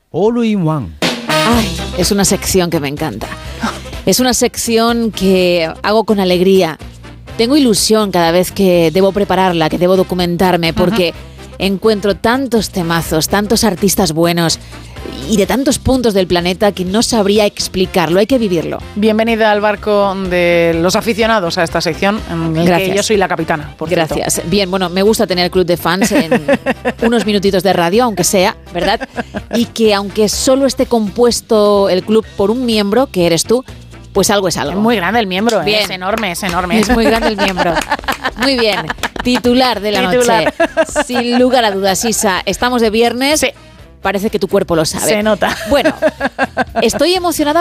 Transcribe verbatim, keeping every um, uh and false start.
All in One. Ay, es una sección que me encanta. Es una sección que hago con alegría. Tengo ilusión cada vez que debo prepararla, que debo documentarme, porque uh-huh. encuentro tantos temazos, tantos artistas buenos y de tantos puntos del planeta que no sabría explicarlo, hay que vivirlo. Bienvenida al barco de los aficionados a esta sección, en el Gracias. que yo soy la capitana. Por Gracias. cierto. Bien, bueno, me gusta tener club de fans en unos minutitos de radio, aunque sea, ¿verdad? Y que aunque solo esté compuesto el club por un miembro, que eres tú, pues algo es algo. Es muy grande el miembro, bien. ¿eh? Es enorme, es enorme. Es muy grande el miembro. Muy bien. Titular de la Titular. noche. Sin lugar a dudas, Isa. Estamos de viernes. Sí. Parece que tu cuerpo lo sabe. Se nota. Bueno, estoy emocionada